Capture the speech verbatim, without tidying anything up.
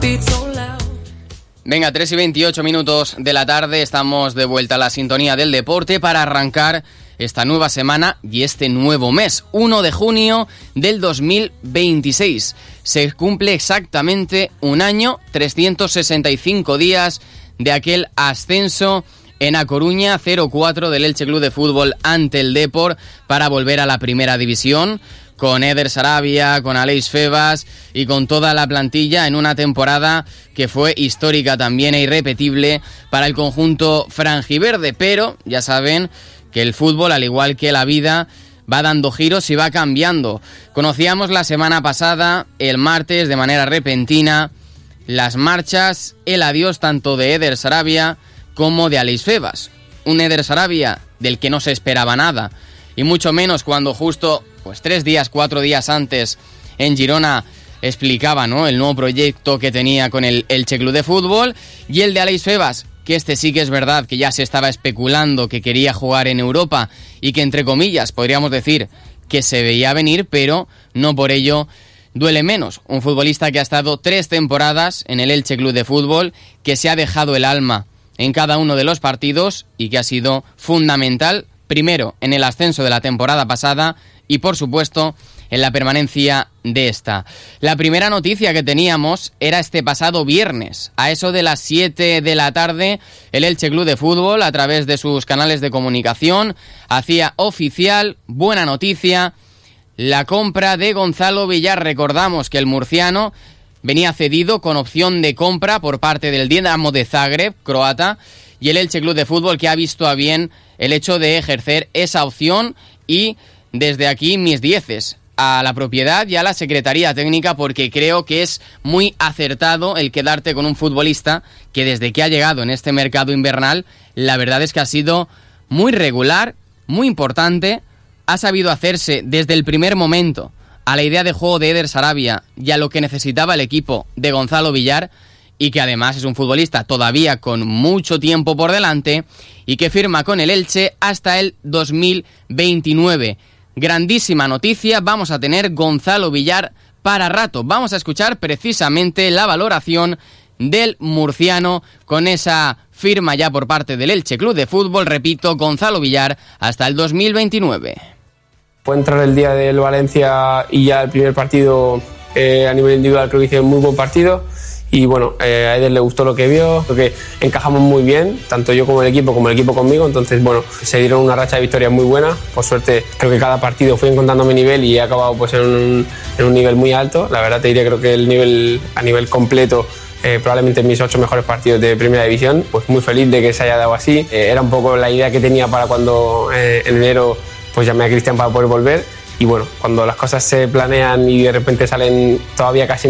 Venga, tres y veintiocho minutos de la tarde, estamos de vuelta a la sintonía del deporte para arrancar esta nueva semana y este nuevo mes, uno de junio del dos mil veintiséis. Se cumple exactamente un año, trescientos sesenta y cinco días de aquel ascenso en A Coruña, cero cuatro del Elche Club de Fútbol ante el Depor para volver a la primera división, con Eder Sarabia, con Aleix Febas y con toda la plantilla en una temporada que fue histórica también e irrepetible para el conjunto franjiverde. Pero ya saben que el fútbol, al igual que la vida, va dando giros y va cambiando. Conocíamos la semana pasada, el martes, de manera repentina, las marchas, el adiós tanto de Eder Sarabia como de Aleix Febas. Un Eder Sarabia del que no se esperaba nada, y mucho menos cuando justo pues tres días, cuatro días antes en Girona explicaba, ¿no?, el nuevo proyecto que tenía con el Elche Club de Fútbol, y el de Aleix Febas, que este sí que es verdad que ya se estaba especulando que quería jugar en Europa y que, entre comillas, podríamos decir que se veía venir, pero no por ello duele menos. Un futbolista que ha estado tres temporadas en el Elche Club de Fútbol, que se ha dejado el alma en cada uno de los partidos y que ha sido fundamental, primero en el ascenso de la temporada pasada y, por supuesto, en la permanencia de esta. La primera noticia que teníamos era este pasado viernes, a eso de las siete de la tarde, el Elche Club de Fútbol, a través de sus canales de comunicación, hacía oficial, buena noticia, la compra de Gonzalo Villar. Recordamos que el murciano venía cedido con opción de compra por parte del Dinamo de Zagreb, croata, y el Elche Club de Fútbol que ha visto a bien el hecho de ejercer esa opción. Y desde aquí mis dieces a la propiedad y a la Secretaría Técnica, porque creo que es muy acertado el quedarte con un futbolista que desde que ha llegado en este mercado invernal, la verdad es que ha sido muy regular, muy importante, ha sabido hacerse desde el primer momento a la idea de juego de Eder Sarabia y a lo que necesitaba el equipo de Gonzalo Villar, y que además es un futbolista todavía con mucho tiempo por delante y que firma con el Elche hasta el dos mil veintinueve. Grandísima noticia, vamos a tener Gonzalo Villar para rato. Vamos a escuchar precisamente la valoración del murciano con esa firma ya por parte del Elche Club de Fútbol. Repito, Gonzalo Villar hasta el dos mil veintinueve. Fue entrar el día del Valencia y ya el primer partido eh, a nivel individual creo que hice un muy buen partido. Y bueno, eh, a Eder le gustó lo que vio, creo que encajamos muy bien, tanto yo como el equipo, como el equipo conmigo. Entonces, bueno, se dieron una racha de victorias muy buena. Por suerte, creo que cada partido fui encontrando mi nivel y he acabado pues en un, en un nivel muy alto. La verdad te diría, creo que el nivel a nivel completo, eh, probablemente mis ocho mejores partidos de primera división. Pues muy feliz de que se haya dado así. Eh, era un poco la idea que tenía para cuando eh, en enero pues llamé a Cristian para poder volver. Y bueno, cuando las cosas se planean y de repente salen todavía casi